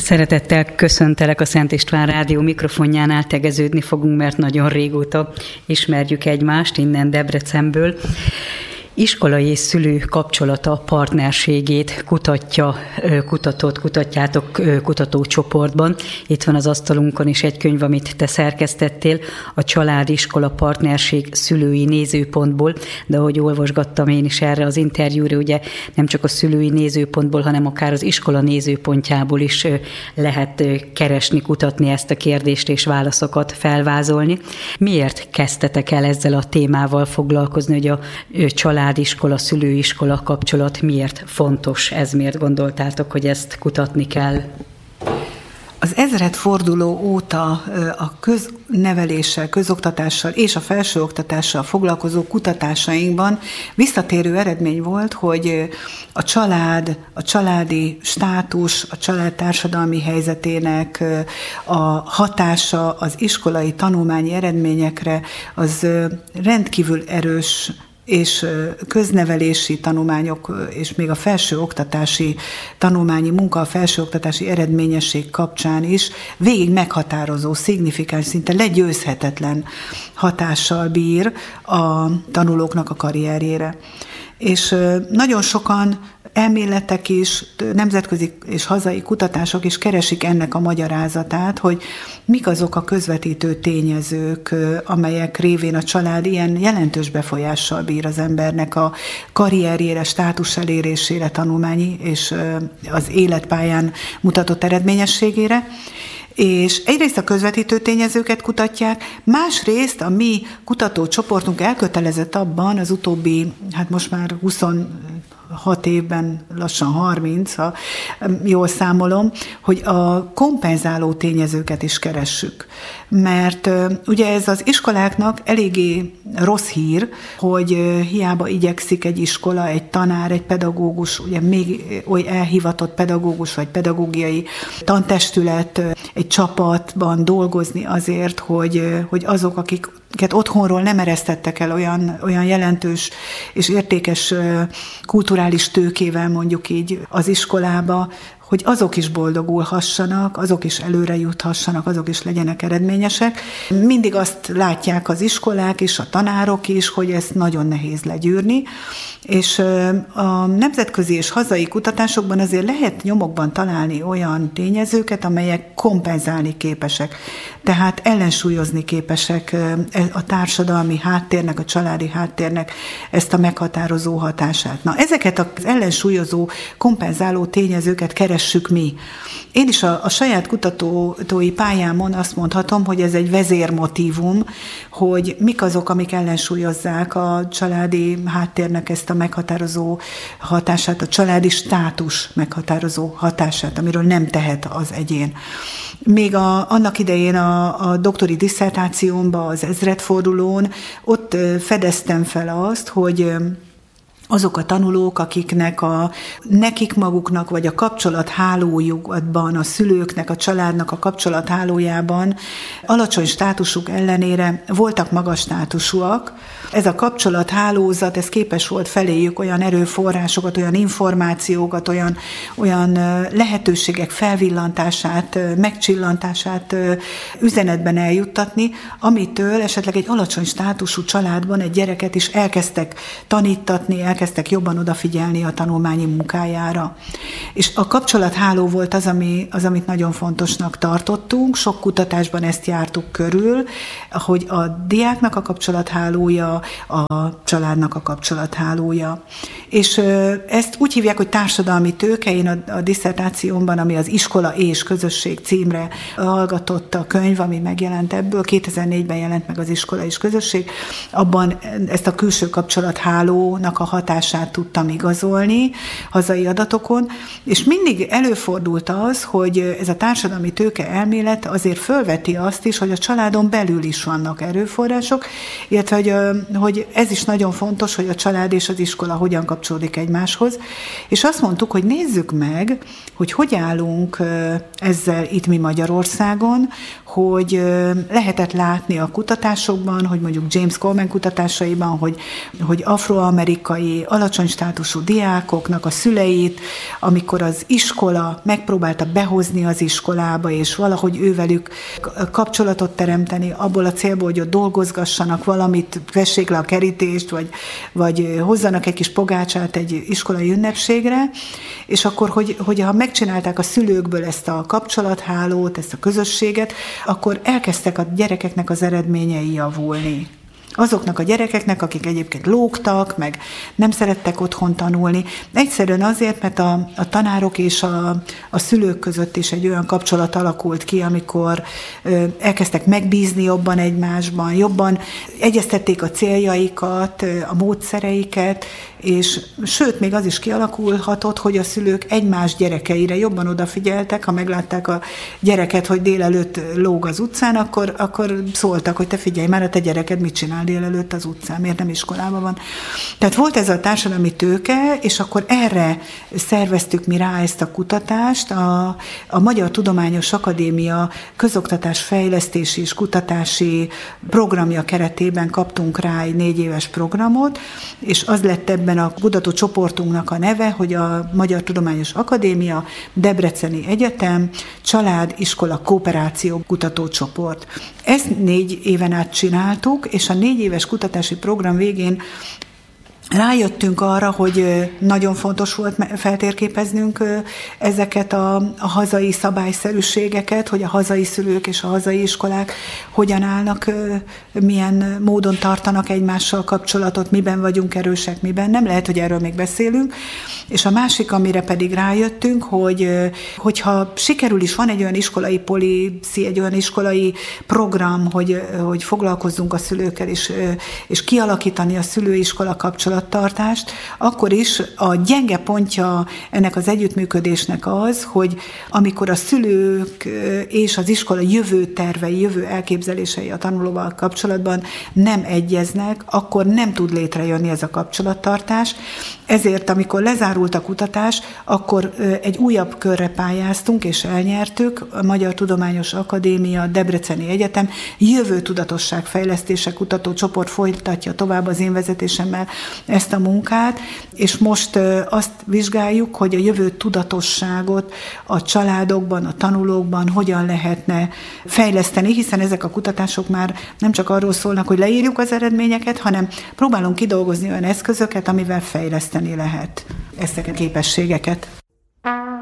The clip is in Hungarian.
Szeretettel köszöntelek a Szent István Rádió mikrofonjánál, tegeződni fogunk, mert nagyon régóta ismerjük egymást innen Debrecenből. Iskolai és szülő kapcsolata, partnerségét kutatjátok kutatócsoportban. Itt van az asztalunkon is egy könyv, amit te szerkesztettél, a Család-iskola partnerség szülői nézőpontból, de ahogy olvasgattam én is erre az interjúra, ugye nem csak a szülői nézőpontból, hanem akár az iskola nézőpontjából is lehet keresni, kutatni ezt a kérdést és válaszokat felvázolni. Miért kezdtetek el ezzel a témával foglalkozni, hogy a családiskola, szülőiskola kapcsolat miért fontos? Ez miért gondoltátok, hogy ezt kutatni kell? Az ezredforduló óta a közneveléssel, közoktatással és a felsőoktatással foglalkozó kutatásainkban visszatérő eredmény volt, hogy a család, a családi státus, a család társadalmi helyzetének a hatása az iskolai tanulmányi eredményekre az rendkívül erős, és köznevelési tanulmányok, és még a felsőoktatási tanulmányi munka, a felsőoktatási eredményesség kapcsán is végig meghatározó, szignifikáns, szinte legyőzhetetlen hatással bír a tanulóknak a karrierjére. És nagyon sokan elméletek is, nemzetközi és hazai kutatások is keresik ennek a magyarázatát, hogy mik azok a közvetítő tényezők, amelyek révén a család ilyen jelentős befolyással bír az embernek a karrierjére, státus elérésére, tanulmányi és az életpályán mutatott eredményességére. És egyrészt a közvetítő tényezőket kutatják, másrészt a mi kutatócsoportunk elkötelezett abban az utóbbi, hát most már 26 évben, lassan 30, ha jól számolom, hogy a kompenzáló tényezőket is keressük. Mert ugye ez az iskoláknak eléggé rossz hír, hogy hiába igyekszik egy iskola, egy tanár, egy pedagógus, ugye még oly elhivatott pedagógus vagy pedagógiai tantestület egy csapatban dolgozni azért, hogy azok, akiket otthonról nem eresztettek el olyan jelentős és értékes kulturális tőkével, mondjuk így, az iskolába, hogy azok is boldogulhassanak, azok is előre juthassanak, azok is legyenek eredményesek. Mindig azt látják az iskolák és a tanárok is, hogy ezt nagyon nehéz legyűrni, és a nemzetközi és hazai kutatásokban azért lehet nyomokban találni olyan tényezőket, amelyek kompenzálni képesek, tehát ellensúlyozni képesek a társadalmi háttérnek, a családi háttérnek ezt a meghatározó hatását. Na, ezeket az ellensúlyozó, kompenzáló tényezőket keressük mi. Én is a saját kutatói pályámon azt mondhatom, hogy ez egy vezérmotívum, hogy mik azok, amik ellensúlyozzák a családi háttérnek ezt a meghatározó hatását, a családi státus meghatározó hatását, amiről nem tehet az egyén. Még annak idején a doktori disszertációmban, az ezredfordulón, ott fedeztem fel azt, hogy azok a tanulók, akiknek nekik maguknak, vagy a kapcsolathálójukban, a szülőknek, a családnak a kapcsolathálójában alacsony státusuk ellenére voltak magas státusúak. Ez a kapcsolathálózat, ez képes volt feléjük olyan erőforrásokat, olyan információkat, olyan lehetőségek felvillantását, megcsillantását üzenetben eljuttatni, amitől esetleg egy alacsony státusú családban egy gyereket is elkezdtek tanítatni, elkezdtek jobban odafigyelni a tanulmányi munkájára. És a kapcsolatháló volt az, amit nagyon fontosnak tartottunk. Sok kutatásban ezt jártuk körül, hogy a diáknak a kapcsolathálója, a családnak a kapcsolathálója. És ezt úgy hívják, hogy társadalmi tőke. Én a disszertációmban, ami az Iskola és Közösség címre hallgatott a könyv, ami megjelent ebből, 2004-ben jelent meg az Iskola és Közösség, abban ezt a külső kapcsolathálónak a hatását tudtam igazolni hazai adatokon, és mindig előfordult az, hogy ez a társadalmi tőke elmélet azért fölveti azt is, hogy a családon belül is vannak erőforrások, illetve hogy ez is nagyon fontos, hogy a család és az iskola hogyan kapcsolódik egymáshoz, és azt mondtuk, hogy nézzük meg, hogy állunk ezzel itt mi Magyarországon, hogy lehetett látni a kutatásokban, hogy mondjuk James Coleman kutatásaiban, hogy afroamerikai alacsony státusú diákoknak a szüleit, amikor az iskola megpróbálta behozni az iskolába, és valahogy ővelük kapcsolatot teremteni, abból a célból, hogy ott dolgozgassanak valamit, vessék le a kerítést, vagy hozzanak egy kis pogácsát egy iskolai ünnepségre, és akkor, hogy ha megcsinálták a szülőkből ezt a kapcsolathálót, ezt a közösséget, akkor elkezdtek a gyerekeknek az eredményei javulni. Azoknak a gyerekeknek, akik egyébként lógtak, meg nem szerettek otthon tanulni. Egyszerűen azért, mert a tanárok és a szülők között is egy olyan kapcsolat alakult ki, amikor elkezdtek megbízni jobban egymásban, jobban egyeztették a céljaikat, a módszereiket, és sőt, még az is kialakulhatott, hogy a szülők egymás gyerekeire jobban odafigyeltek, ha meglátták a gyereket, hogy délelőtt lóg az utcán, akkor szóltak, hogy te figyelj már, a te gyereked mit csinál délelőtt az utcán, miért nem iskolában van. Tehát volt ez a társadalmi tőke, és akkor erre szerveztük mi rá ezt a kutatást. A Magyar Tudományos Akadémia közoktatás fejlesztési és kutatási programja keretében kaptunk rá egy 4 éves programot, és az lett ebben a kutatócsoportunknak a neve, hogy a Magyar Tudományos Akadémia, Debreceni Egyetem, Család, Iskola, Kooperáció kutatócsoport. Ezt 4 éven át csináltuk, és a 4 éves kutatási program végén rájöttünk arra, hogy nagyon fontos volt feltérképeznünk ezeket a hazai szabályszerűségeket, hogy a hazai szülők és a hazai iskolák hogyan állnak, milyen módon tartanak egymással kapcsolatot, miben vagyunk erősek, miben nem. Lehet, hogy erről még beszélünk. És a másik, amire pedig rájöttünk, hogyha sikerül is, van egy olyan iskolai policy, egy olyan iskolai program, hogy foglalkozzunk a szülőkkel, és kialakítani a szülőiskola kapcsolattartást, akkor is a gyenge pontja ennek az együttműködésnek az, hogy amikor a szülők és az iskola jövő tervei, jövő elképzelései a tanulóval kapcsolatban nem egyeznek, akkor nem tud létrejönni ez a kapcsolattartás. Ezért, amikor lezárult a kutatás, akkor egy újabb körre pályáztunk, és elnyertük. A Magyar Tudományos Akadémia, Debreceni Egyetem jövő tudatosságfejlesztése kutatócsoport folytatja tovább az én vezetésemmel ezt a munkát, és most azt vizsgáljuk, hogy a jövő tudatosságot a családokban, a tanulókban hogyan lehetne fejleszteni, hiszen ezek a kutatások már nem csak arról szólnak, hogy leírjuk az eredményeket, hanem próbálunk kidolgozni olyan eszközöket, amivel fejleszteni lehet ezeket a képességeket.